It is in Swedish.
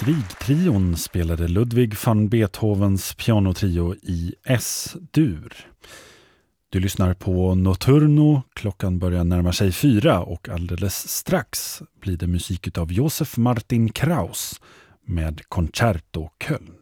Grieg-trion spelade Ludwig van Beethovens pianotrio i S-dur. Du lyssnar på Notturno, klockan börjar närma sig 4 och alldeles strax blir det musik av Josef Martin Kraus med Concerto Köln.